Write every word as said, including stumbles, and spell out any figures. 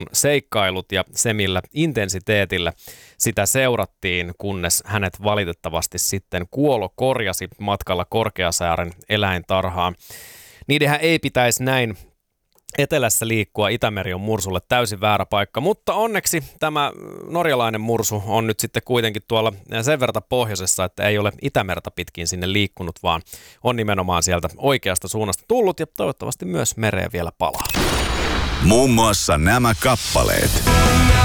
seikkailut ja se, millä intensiteetillä sitä seurattiin, kunnes hänet valitettavasti sitten kuolo korjasi matkalla Korkeasaaren eläintarhaan. Niidenhän ei pitäisi näin etelässä liikkua, Itämeri on mursulle täysin väärä paikka, mutta onneksi tämä norjalainen mursu on nyt sitten kuitenkin tuolla sen verran pohjoisessa, että ei ole Itämerta pitkin sinne liikkunut, vaan on nimenomaan sieltä oikeasta suunnasta tullut ja toivottavasti myös mereen vielä palaa. Muun muassa nämä kappaleet.